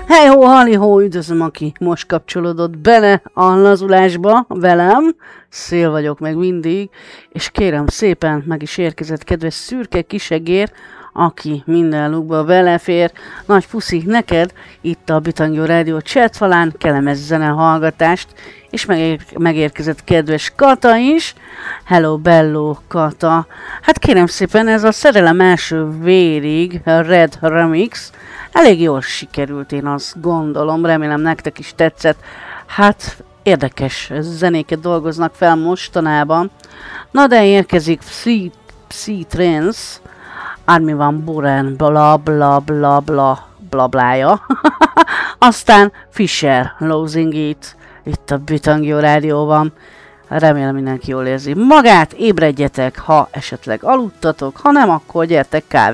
Hejhó, halihó, üdvözlöm, aki most kapcsolódott bele a lazulásba velem. Szél vagyok meg mindig, és kérem szépen, meg is érkezett kedves szürke kisegér, aki minden lukba belefér. Nagy puszi neked itt a Bitangjó Rádió chatfalán, kellemes zenehallgatást, és megérkezett kedves Kata is. Hello, bello, Kata. Hát kérem szépen, ez a Szerelem első vérig Red Remix elég jól sikerült, én azt gondolom, remélem nektek is tetszett. Hát érdekes zenéket dolgoznak fel mostanában. Na de érkezik Psytrance, Armin van Buuren, bla bla bla bla bla blája. Aztán Fisher, Losing It, itt a Bitangjó Rádióban. Remélem mindenki jól érzi magát, ébredjetek, ha esetleg aludtatok, ha nem, akkor gyertek kávé.